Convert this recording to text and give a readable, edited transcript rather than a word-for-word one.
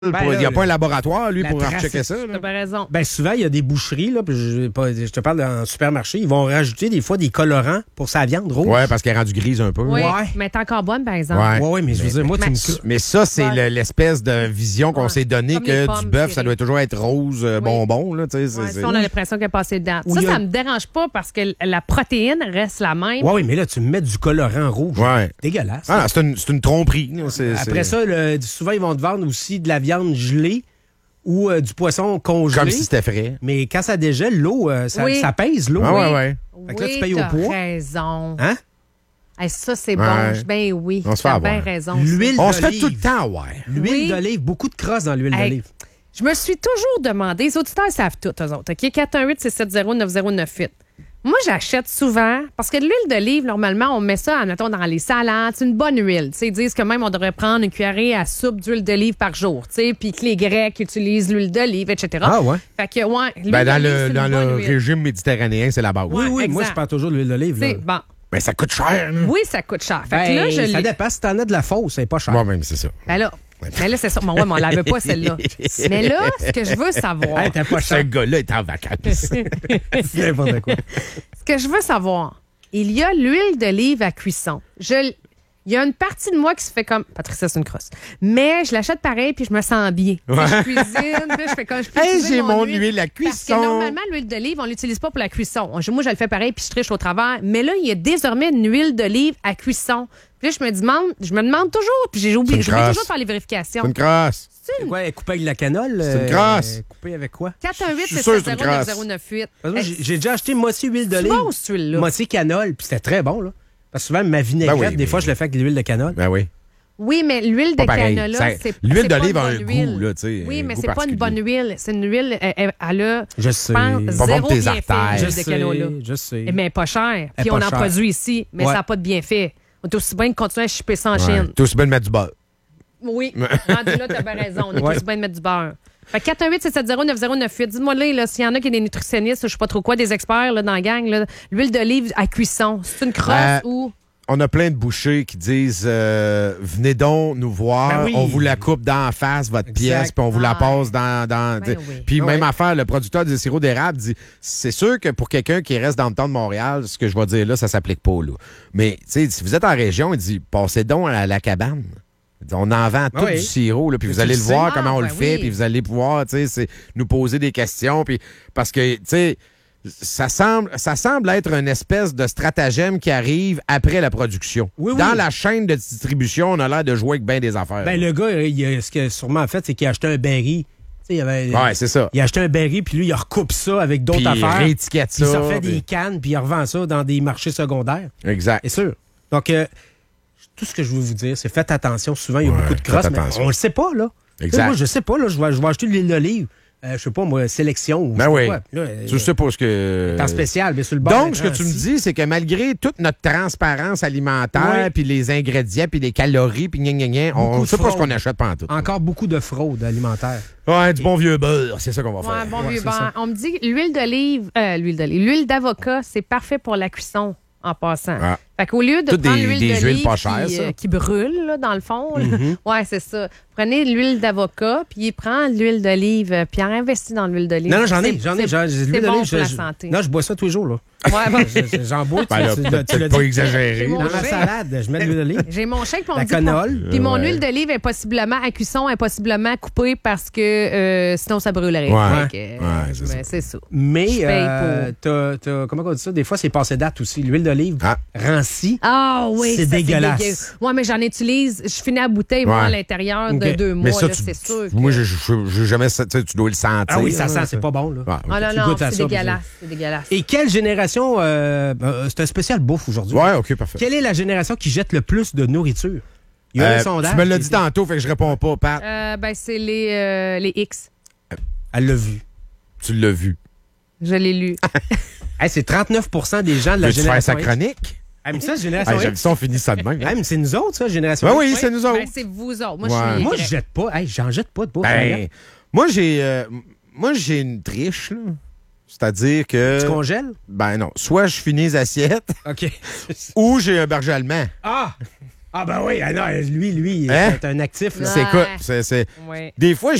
Il n'y a pas un laboratoire, lui, pour checker ça. T'as pas raison. Ben souvent, il y a des boucheries, là, puis je te parle d'un supermarché, ils vont rajouter des fois des colorants pour sa viande rouge. Ouais, parce qu'elle est rendue grise un peu. Oui, Ouais. mais t'es encore bonne, par exemple. Ouais, mais je veux dire, moi, tu me... Mais ça, c'est l'espèce de vision qu'on s'est donnée Comme les que pommes du bœuf, ça tirées. doit toujours être rose bonbon. Là, Ouais, ça, on a l'impression qu'elle est passée dedans. Ou Ça, il y a- ça me dérange pas parce que la protéine reste la même. Ouais, oui, mais là, tu me mets du colorant rouge. Ouais. Dégueulasse. Ah, c'est une tromperie. Après ça, souvent, ils vont te vendre aussi de la viande gelée ou du poisson congelé. Comme si c'était frais. Mais quand ça dégèle, l'eau, ça pèse l'eau. Ah, ouais. Fait que là, tu Oui, payes au t'as poids. raison. Hein? Hey, ça, c'est Ouais. bon. Ben oui. On se fait T'as avoir. bien raison. L'huile On se fait d'olive. tout le temps, ouais. L'huile Oui. d'olive, beaucoup de crosse dans l'huile Hey, d'olive. Je me suis toujours demandé, les auditeurs savent tout, eux autres, OK? 418-670-9098. Moi, j'achète souvent, parce que de l'huile d'olive, normalement, on met ça, admettons, dans les salades. C'est une bonne huile. Tu sais, ils disent que même on devrait prendre une cuillerée à soupe d'huile d'olive par jour, tu sais, puis que les Grecs utilisent l'huile d'olive, etc. Ah ouais? Fait que, ouais, l'huile Ben, d'olive, c'est une dans bonne le huile. régime méditerranéen, c'est la base. Oui, oui, moi, exact. je prends toujours de l'huile d'olive. là. C'est bon. Mais ça coûte cher. Là. Oui, ça coûte cher. Fait que Ben, là, je ça l'ai. dépend. Si t'en as de la fausse, c'est pas cher. Moi, même, c'est ça. Ben là, mais là, c'est ça. Bon, ouais, mais on l'avait pas, celle-là. Mais là, ce que je veux savoir. Hey, t'as pas Ce cher. gars-là est en vacances. C'est n'importe quoi. Ce que je veux savoir, il y a l'huile d'olive à cuisson. Il y a une partie de moi qui se fait comme... Patricia, c'est une crosse. Mais je l'achète pareil, puis je me sens bien. Puis je cuisine, puis je fais comme... Je peux Hey, utiliser j'ai mon huile. huile à Parce que cuisson. normalement, l'huile d'olive, on l'utilise pas pour la cuisson. Moi, je le fais pareil, puis je triche au travers. Mais là, il y a désormais une huile d'olive à cuisson. Puis là, je me demande toujours, puis j'oublie C'est une crosse. toujours de faire les vérifications. C'est une crosse. C'est quoi, coupé avec de la canole? C'est une crosse. Coupé avec quoi? 418 Je suis sûr que c'est une 9098 Parce que moi, j'ai déjà acheté moitié huile C'est d'olive, bon, cette huile-là. moitié canole, puis c'était très bon, là. Parce que souvent, ma vinaigrette, Ben oui, des mais- fois, je le fais avec de l'huile de canole. Ben oui. Oui, mais l'huile de Pas pareil. canola, Ça- c'est l'huile c'est pas d'olive une a un bonne goût, huile. là, tu sais, Oui, un mais goût c'est pas une bonne particulier. huile. C'est une huile, elle a, Je sais. pense, Pas bon zéro pour tes bienfait, artères. Je l'huile de sais, canola. je sais. Mais pas cher. Puis pas on en cher. produit ici, mais Ouais. ça n'a pas de bienfait. On est aussi bien de continuer à shipper ça en Ouais. Chine. T'es aussi bien de mettre du beurre. Oui, rendu là, t'as bien raison. On est Ouais. aussi bien de mettre du beurre. Fait que 418-770-9098. Dis-moi là, s'il y en a qui sont des nutritionnistes, je sais pas trop quoi, des experts là, dans la gang, là, l'huile d'olive à cuisson, c'est une crosse ou... On a plein de bouchers qui disent venez donc nous voir, Ben oui. on vous la coupe d'en face, votre Exact. pièce, puis on vous la Ah. passe dans. Ben oui. Puis Ah même ouais. affaire, le producteur du sirop d'érable dit c'est sûr que pour quelqu'un qui reste dans le temps de Montréal, ce que je vais dire là, ça s'applique pas. Là. Mais tu sais, si vous êtes en région, il dit passez donc à la cabane. Il dit, on en vend tout oui. du sirop, là, puis Mais vous tu allez le le sais. voir Ah, comment on le ben fait, oui. puis vous allez pouvoir nous poser des questions. Puis parce que, tu sais, ça semble être une espèce de stratagème qui arrive après la production. Oui, oui. Dans la chaîne de distribution, on a l'air de jouer avec bien des affaires. Ben, le gars, ce qu'il a sûrement fait, c'est qu'il a acheté un berry. Tu sais, ouais, c'est ça. il a acheté un berry, puis lui, il recoupe ça avec d'autres Puis il affaires. réétiquette Puis il ça, s'en fait puis- des cannes, puis il revend ça dans des marchés secondaires. Exact. C'est sûr. Donc, tout ce que je veux vous dire, c'est faites attention. Souvent, il y a Ouais, beaucoup de crosses, faites mais attention. on le sait pas, là. Tu sais, Exact. Moi, je sais pas, là. Je vais acheter de l'huile d'olive. Je sais pas, moi, sélection ou Ben je sais oui. pas quoi. Là, Tu sais pas ce que. en spécial, mais sur le bord. Donc, ce que d'écran, tu me si. dis, c'est que malgré toute notre transparence alimentaire, Oui. puis les ingrédients, puis les calories, puis gna gna gna, on Beaucoup ne sait de pas ce fraude. qu'on achète pas en tout. Encore beaucoup de fraude alimentaire. Ouais, du bon vieux beurre, c'est ça qu'on va Ouais, faire. bon Ouais, vieux c'est beurre. ça. On me dit que l'huile d'avocat, c'est parfait pour la cuisson en passant. Ah. Fait qu'au lieu de Toutes prendre des l'huile huiles d'olive pas chères, qui, ça. qui brûle, là, dans le fond, là. Mm-hmm. Ouais, c'est ça. Prenez l'huile d'avocat, puis il prend l'huile d'olive, puis il investit dans l'huile d'olive. Non, j'en ai. C'est J'ai bon l'huile d'olive. pour la santé. Non, je bois ça tous les jours, là. Ouais, bon. J'en bois. Ben là, tu peut-être l'as pas dit. exagéré. Mon Dans ma chèque. salade, je mets de l'huile d'olive. J'ai mon chèque, puis on La me dit... cannelle. Puis mon Ouais. huile d'olive est possiblement à cuisson, impossiblement coupée parce que sinon ça brûlerait. Ouais. Fait que, Ouais, c'est ça. mais c'est ça. Mais, Je paye comment on dit ça? Des fois, c'est passé date aussi. L'huile d'olive Ah. rancie. Ah oui, C'est ça, dégueulasse. dégueu. Ouais, mais j'en utilise. Je finis la bouteille, moi, Ouais. à l'intérieur de Ok. 2 mois. Mais ça, là, c'est sûr. que- moi, j'ai jamais. Tu sais, tu dois le sentir. Ah oui, ça là, sent, c'est pas bon, là. Ouais, Ah ok. non, Tu non, goûtes à c'est ça, dégueulasse. C'est dégueulasse. Et quelle génération... c'est un spécial bouffe aujourd'hui. Ouais, OK, parfait. Quelle est la génération qui jette le plus de nourriture? Il y a un sondage. Tu me l'as qui dit était- tantôt, fait que je réponds pas, Pat. Ben, c'est les X. Elle l'a vu. Tu l'as vu. Je l'ai lu. Hey, c'est 39 des gens de la Veux-tu faire génération sa X. chronique? Ah, mais ça, génération J'aime X. ça, on finit ça de même. Ah, mais c'est nous autres, ça, génération Ben X. oui, c'est nous autres. Ben, c'est vous autres. Moi, Ouais. je suis. Moi, Y. je jette pas. Hey, j'en jette pas de bouffe. Ben, moi, j'ai une triche, là. C'est-à-dire que. Tu congèles? Ben non. Soit je finis les assiettes, OK. ou j'ai un berger allemand. Ah! Ah ben oui, ah non, lui, Hein? c'est un actif. Là. C'est quoi? C'est- Ouais. Des fois,